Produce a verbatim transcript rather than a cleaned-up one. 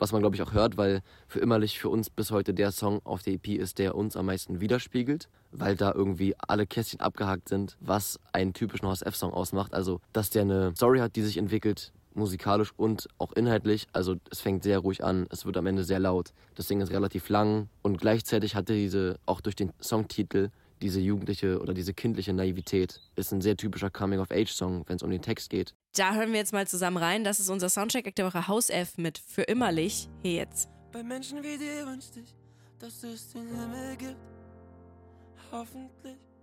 was man, glaube ich, auch hört, weil für Immerlich für uns bis heute der Song auf der E P ist, der uns am meisten widerspiegelt, weil da irgendwie alle Kästchen abgehakt sind, was einen typischen Horst F-Song ausmacht. Also, dass der eine Story hat, die sich entwickelt, musikalisch und auch inhaltlich. Also, es fängt sehr ruhig an, es wird am Ende sehr laut. Das Ding ist relativ lang und gleichzeitig hatte diese, auch durch den Songtitel, diese jugendliche oder diese kindliche Naivität. Ist ein sehr typischer Coming-of-Age-Song, wenn es um den Text geht. Da hören wir jetzt mal zusammen rein. Das ist unser Soundcheck der Woche, Haus F mit Für Immerlich. Hier jetzt. Bei Menschen wie dir wünschte ich, dass es den Himmel gibt. Hoffentlich